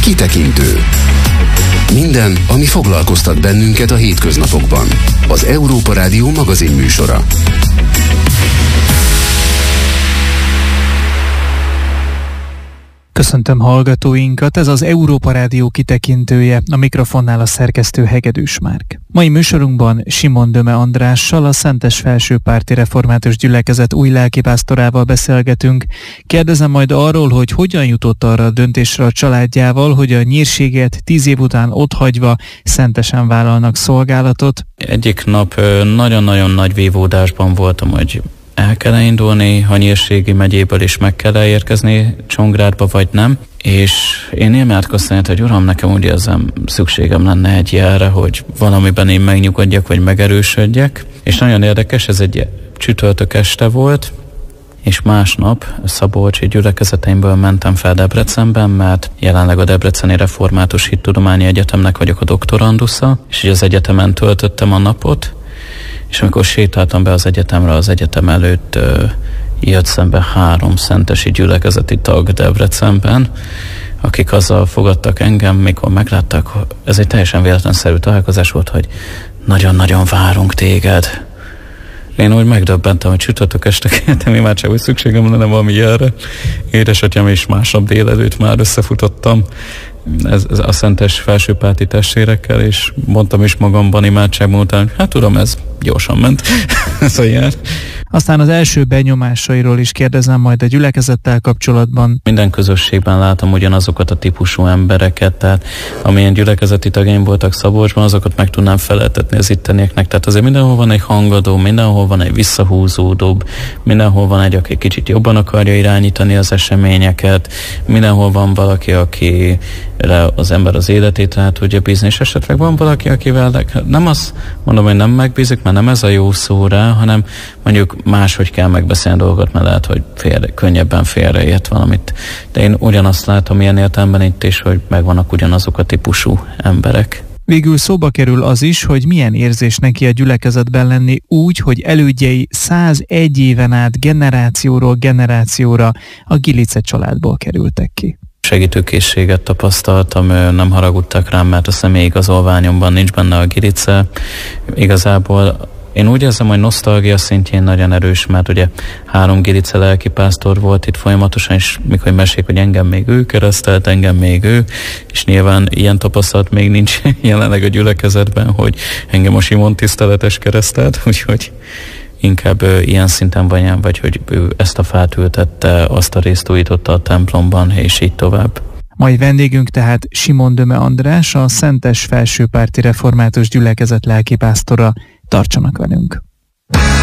Kitekintő. Minden, ami foglalkoztat bennünket a hétköznapokban. Az Európa Rádió magazin műsora. Köszöntöm hallgatóinkat, ez az Európa Rádió kitekintője, a mikrofonnál a szerkesztő Hegedűs Márk. Mai műsorunkban Simon Döme Andrással, a Szentes Felsőpárti Református Gyülekezet új lelkipásztorával beszélgetünk. Kérdezem majd arról, hogy hogyan jutott arra a döntésre a családjával, hogy a nyírséget 10 év után otthagyva szentesen vállalnak szolgálatot. Egyik nap nagyon-nagyon nagy vívódásban voltam, hogy el kell indulni, ha Nyírségi megyéből is meg kell érkezni Csongrádba, vagy nem. És én imádkoztam, hogy Uram, nekem úgy érzem, szükségem lenne egy ilyenre, hogy valamiben én megnyugodjak, vagy megerősödjek. És nagyon érdekes, ez egy csütörtök este volt, és másnap Szabolcsi gyülekezeteimből mentem fel Debrecenben, mert jelenleg a Debreceni Református Hittudományi Egyetemnek vagyok a doktorandusza, és így az egyetemen töltöttem a napot. És amikor sétáltam be az egyetemre, az egyetem előtt jött szembe 3 szentesi gyülekezeti tag Debrecenben, akik azzal fogadtak engem, mikor megláttak, ez egy teljesen véletlenszerű találkozás volt, hogy nagyon-nagyon várunk téged. Én úgy megdöbbentem, hogy csütörtök este kértem imádság, hogy szükségem lenne valami ilyenre. Édesatyám is másnap délelőtt már összefutottam ez a Szentes Felsőpárti testvérekkel, és mondtam is magamban imádságban után, hogy hát tudom, ez gyorsan ment. Ez a jár. Aztán az első benyomásairól is kérdezem majd a gyülekezettel kapcsolatban. Minden közösségben látom ugyanazokat a típusú embereket, tehát amilyen gyülekezeti tagjaim voltak Szabolcsban, azokat meg tudnám feleltetni az ittenieknek. Tehát azért mindenhol van egy hangadó, mindenhol van egy visszahúzódóbb, mindenhol van egy, aki kicsit jobban akarja irányítani az eseményeket, mindenhol van valaki, akire az ember az életét rá tudja bízni, és esetleg van valaki, akivel nem azt mondom, hogy nem megbízik, mert nem ez a jó szó rá, hanem mondjuk máshogy kell megbeszélni dolgokat, mert lehet, hogy könnyebben félreért valamit. De én ugyanazt látom ilyen értelemben itt is, hogy megvannak ugyanazok a típusú emberek. Végül szóba kerül az is, hogy milyen érzés neki a gyülekezetben lenni úgy, hogy elődjei 101 éven át generációról generációra a Gilice családból kerültek ki. Segítőkészséget tapasztaltam, nem haragudtak rám, mert a személyigazolványomban nincs benne a Gilice. Igazából én úgy érzem, hogy nosztalgia szintjén nagyon erős, mert ugye 3 Gilice lelkipásztor volt itt folyamatosan, és mikor mesék, hogy engem még ő keresztelt, engem még ő, és nyilván ilyen tapasztalat még nincs jelenleg a gyülekezetben, hogy engem a Simon tiszteletes keresztelt, úgyhogy inkább ilyen szinten vagy hogy ő ezt a fát ültette, azt a részt újította a templomban, és így tovább. Mai vendégünk tehát Simon Döme András, a Szentes Felsőpárti Református Gyülekezet lelkipásztora. Tartsanak velünk!